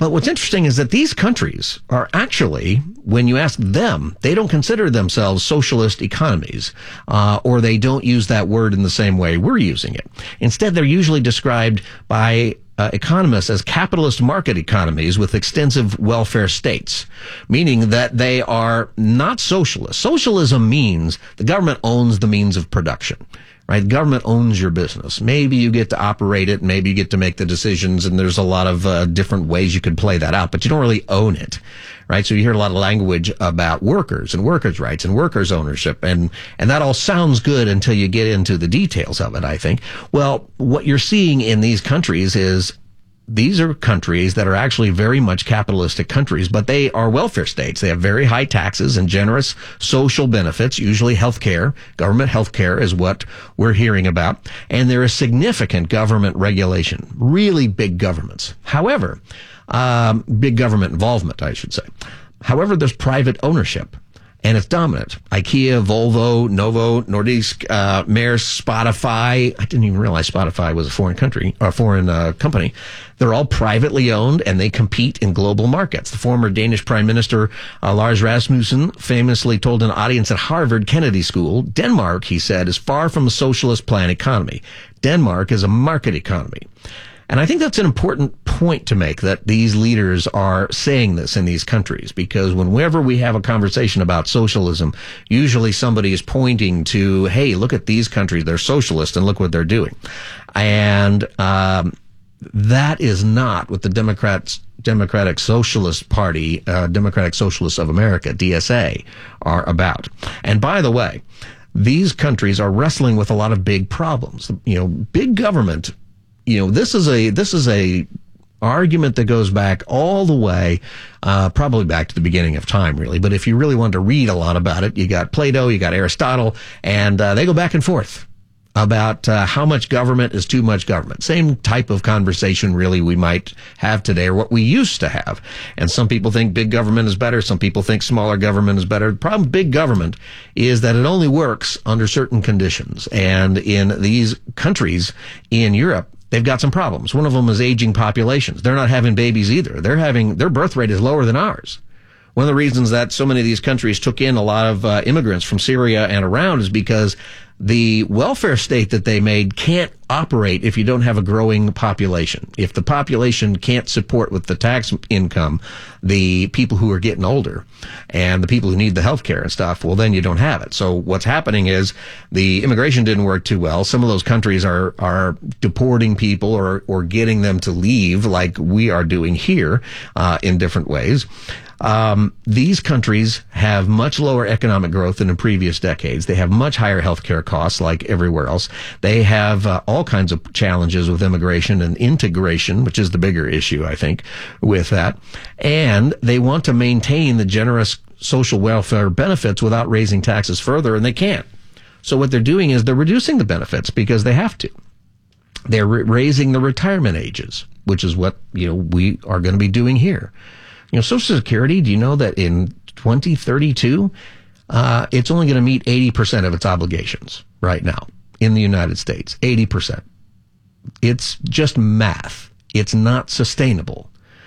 But what's interesting is that these countries are actually, when you ask them, they don't consider themselves socialist economies, or they don't use that word in the same way we're using it. Instead, they're usually described by economists as capitalist market economies with extensive welfare states, meaning that they are not socialist. Socialism means the government owns the means of production. Right? Government owns your business. Maybe you get to operate it. Maybe you get to make the decisions. And there's a lot of different ways you could play that out, but you don't really own it. Right? So you hear a lot of language about workers and workers' rights and workers' ownership. And that all sounds good until you get into the details of it, I think. Well, what you're seeing in these countries is these are countries that are actually very much capitalistic countries, but they are welfare states. They have very high taxes and generous social benefits, usually healthcare. Government healthcare is what we're hearing about. And there is significant government regulation, really big governments. However, big government involvement, I should say. However, there's private ownership. And it's dominant. IKEA, Volvo, Novo Nordisk, Maersk, Spotify. I didn't even realize Spotify was a foreign company. They're all privately owned and they compete in global markets. The former Danish Prime Minister, Lars Rasmussen, famously told an audience at Harvard Kennedy School, Denmark, he said, is far from a socialist plan economy. Denmark is a market economy. And I think that's an important point to make, that these leaders are saying this in these countries, because whenever we have a conversation about socialism, usually somebody is pointing to, hey, look at these countries, they're socialist and look what they're doing. And that is not what the Democratic Socialist Party, Democratic Socialists of America, DSA, are about. And by the way, these countries are wrestling with a lot of big problems. Big government. This is a argument that goes back all the way, probably back to the beginning of time, really. But if you really want to read a lot about it, you got Plato, you got Aristotle, and they go back and forth about how much government is too much government. Same type of conversation, really, we might have today, or what we used to have. And some people think big government is better. Some people think smaller government is better. The problem with big government is that it only works under certain conditions. And in these countries in Europe, they've got some problems. One of them is aging populations. They're not having babies either. Their birth rate is lower than ours. One of the reasons that so many of these countries took in a lot of immigrants from Syria and around is because the welfare state that they made can't operate if you don't have a growing population. If the population can't support with the tax income the people who are getting older and the people who need the health care and stuff, well, then you don't have it. So what's happening is the immigration didn't work too well. Some of those countries are deporting people or getting them to leave like we are doing here in different ways. These countries have much lower economic growth than in previous decades. They have much higher healthcare costs like everywhere else. They have all kinds of challenges with immigration and integration, which is the bigger issue, I think, with that. And they want to maintain the generous social welfare benefits without raising taxes further, and they can't. So what they're doing is they're reducing the benefits because they have to. They're raising the retirement ages, which is what, we are going to be doing here. Social Security, do you know that in 2032, it's only going to meet 80% of its obligations right now in the United States? 80%. It's just math. It's not sustainable.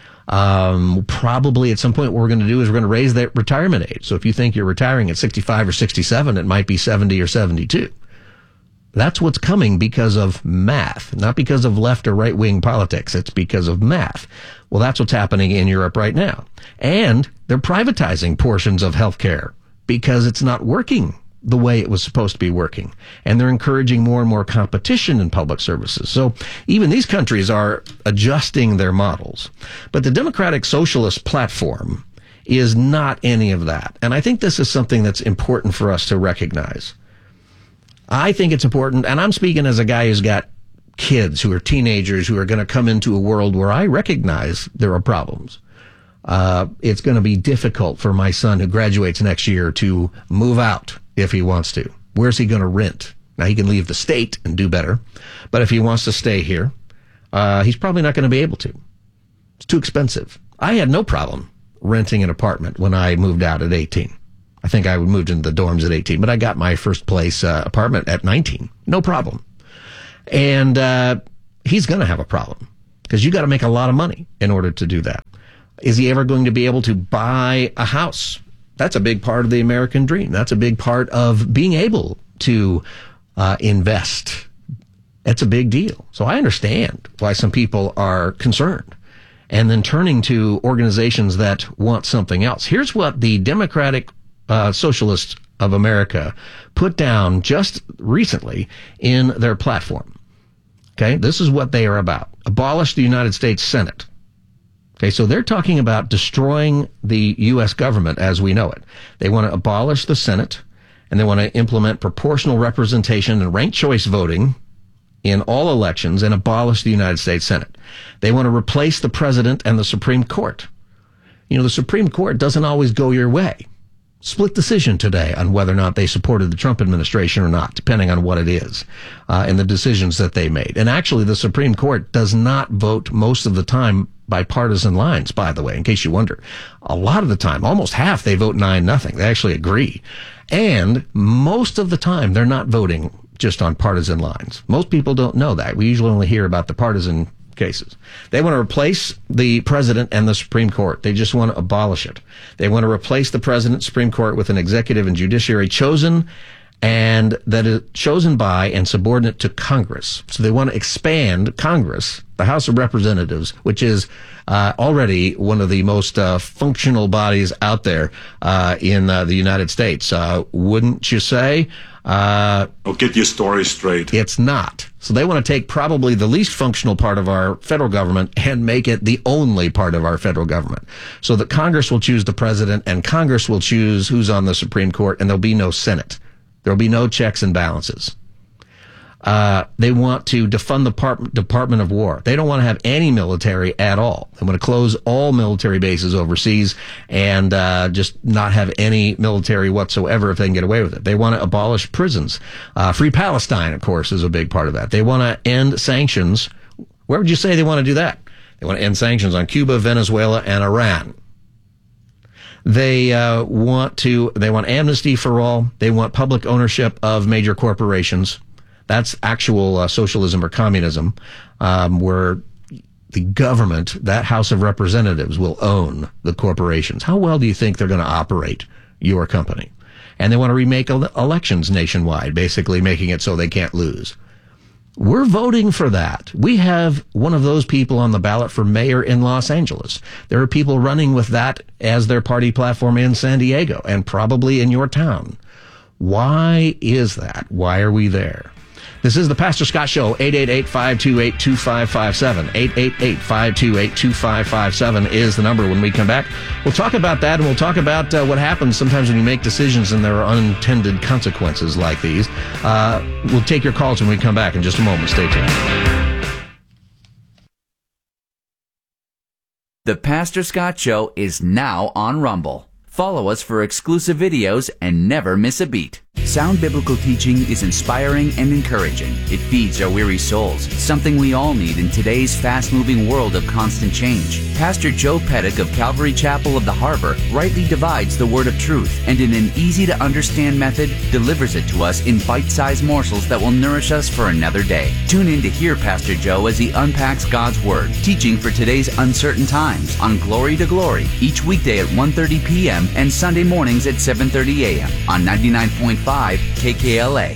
Probably at some point what we're going to do is we're going to raise that retirement age. So if you think you're retiring at 65 or 67, it might be 70 or 72. That's what's coming because of math, not because of left or right wing politics. It's because of math. Well, that's what's happening in Europe right now. And they're privatizing portions of healthcare because it's not working the way it was supposed to be working. And they're encouraging more and more competition in public services. So even these countries are adjusting their models. But the Democratic Socialist platform is not any of that. And I think this is something that's important for us to recognize. I think it's important, and I'm speaking as a guy who's got kids who are teenagers who are going to come into a world where I recognize there are problems. It's going to be difficult for my son who graduates next year to move out if he wants to. Where's he going to rent? Now, he can leave the state and do better, but if he wants to stay here, he's probably not going to be able to. It's too expensive. I had no problem renting an apartment when I moved out at 18. I think I moved into the dorms at 18, but I got my first place apartment at 19. No problem. And he's going to have a problem because you got to make a lot of money in order to do that. Is he ever going to be able to buy a house? That's a big part of the American dream. That's a big part of being able to invest. That's a big deal. So I understand why some people are concerned and then turning to organizations that want something else. Here's what the Democratic Socialists of America put down just recently in their platform. Okay, this is what they are about. Abolish the United States Senate. Okay, so they're talking about destroying the U.S. government as we know it. They want to abolish the Senate, and they want to implement proportional representation and ranked choice voting in all elections and abolish the United States Senate. They want to replace the president and the Supreme Court. You know, the Supreme Court doesn't always go your way. Split decision today on whether or not they supported the Trump administration or not, depending on what it is, and the decisions that they made. And actually, the Supreme Court does not vote most of the time by partisan lines, by the way, in case you wonder. A lot of the time, almost half, they vote 9-0. They actually agree. And most of the time, they're not voting just on partisan lines. Most people don't know that. We usually only hear about the partisan cases. They want to replace the president and the Supreme Court. They just want to abolish it. They want to replace the president, Supreme Court with an executive and judiciary chosen and that is chosen by and subordinate to Congress. So they want to expand Congress, the House of Representatives, which is already one of the most functional bodies out there in the United States. Wouldn't you say? Get your story straight. It's not. So they want to take probably the least functional part of our federal government and make it the only part of our federal government. So that Congress will choose the president and Congress will choose who's on the Supreme Court, and there'll be no Senate. There'll be no checks and balances. They want to defund the Department of War. They don't want to have any military at all. They want to close all military bases overseas and just not have any military whatsoever if they can get away with it. They want to abolish prisons. Free Palestine, of course, is a big part of that. They want to end sanctions. Where would you say they want to do that? They want to end sanctions on Cuba, Venezuela, and Iran. They want amnesty for all. They want public ownership of major corporations. That's actual socialism or communism, where the government, that House of Representatives, will own the corporations. How well do you think they're going to operate your company? And they want to remake elections nationwide, basically making it so they can't lose. We're voting for that. We have one of those people on the ballot for mayor in Los Angeles. There are people running with that as their party platform in San Diego and probably in your town. Why is that? Why are we there? This is the Pastor Scott Show, 888-528-2557. 888-528-2557 is the number. When we come back, we'll talk about that, and we'll talk about what happens sometimes when you make decisions and there are unintended consequences like these. We'll take your calls when we come back in just a moment. Stay tuned. The Pastor Scott Show is now on Rumble. Follow us for exclusive videos and never miss a beat. Sound biblical teaching is inspiring and encouraging. It feeds our weary souls, something we all need in today's fast-moving world of constant change. Pastor Joe Pettick of Calvary Chapel of the Harbor rightly divides the word of truth and in an easy-to-understand method delivers it to us in bite-sized morsels that will nourish us for another day. Tune in to hear Pastor Joe as he unpacks God's Word, teaching for today's uncertain times on Glory to Glory, each weekday at 1:30 p.m. and Sunday mornings at 7:30 a.m. on 99.5 KKLA.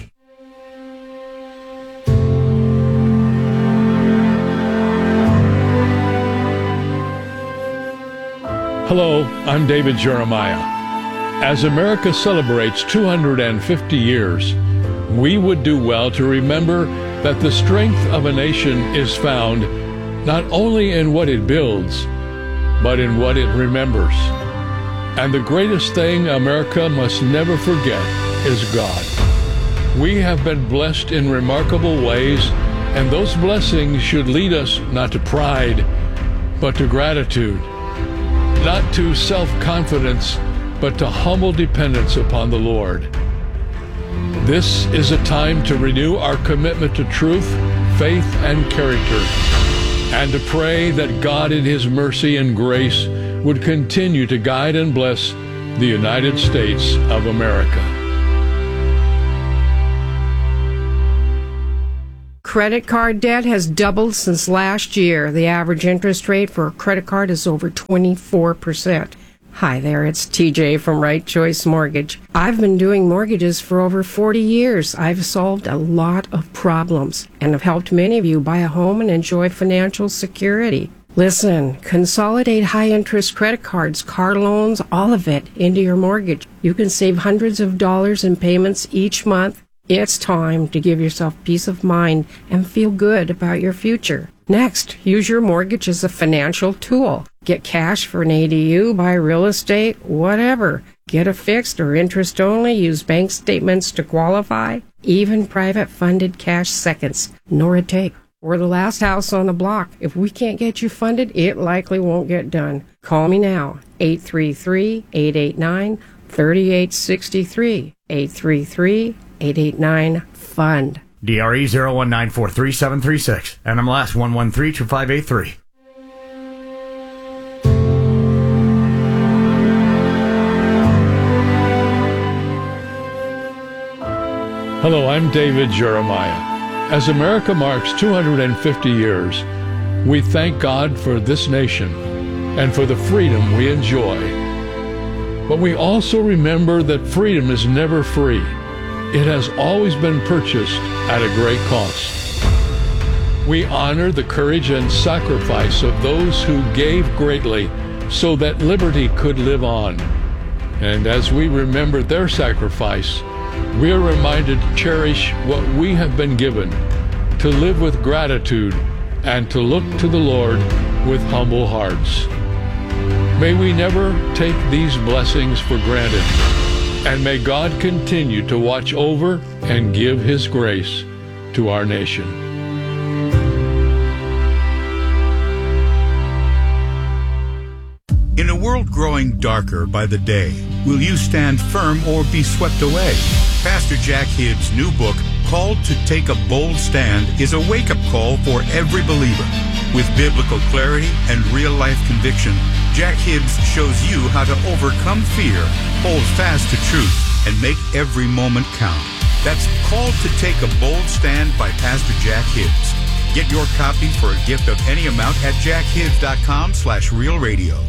Hello, I'm David Jeremiah. As America celebrates 250 years, we would do well to remember that the strength of a nation is found not only in what it builds, but in what it remembers. And the greatest thing America must never forget is God. We have been blessed in remarkable ways, and those blessings should lead us not to pride, but to gratitude, not to self-confidence, but to humble dependence upon the Lord. This is a time to renew our commitment to truth, faith, and character, and to pray that God in His mercy and grace would continue to guide and bless the United States of America. Credit card debt has doubled since last year. The average interest rate for a credit card is over 24%. Hi there, it's TJ from Right Choice Mortgage. I've been doing mortgages for over 40 years. I've solved a lot of problems and have helped many of you buy a home and enjoy financial security. Listen, consolidate high-interest credit cards, car loans, all of it into your mortgage. You can save hundreds of dollars in payments each month. It's time to give yourself peace of mind and feel good about your future. Next, use your mortgage as a financial tool. Get cash for an ADU, buy real estate, whatever. Get a fixed or interest only, use bank statements to qualify, even private funded cash seconds. Nora Tape. We're the last house on the block. If we can't get you funded, it likely won't get done. Call me now, 833-889-3863, 833-889-FUND. DRE 019433736, NMLS 1132583. Hello, I'm David Jeremiah. As America marks 250 years, we thank God for this nation and for the freedom we enjoy. But we also remember that freedom is never free. It has always been purchased at a great cost. We honor the courage and sacrifice of those who gave greatly so that liberty could live on. And as we remember their sacrifice, we are reminded to cherish what we have been given, to live with gratitude, and to look to the Lord with humble hearts. May we never take these blessings for granted, and may God continue to watch over and give His grace to our nation. In a world growing darker by the day, will you stand firm or be swept away? Pastor Jack Hibbs' new book, Called to Take a Bold Stand, is a wake-up call for every believer. With biblical clarity and real-life conviction, Jack Hibbs shows you how to overcome fear, hold fast to truth, and make every moment count. That's Called to Take a Bold Stand by Pastor Jack Hibbs. Get your copy for a gift of any amount at jackhibbs.com/realradio.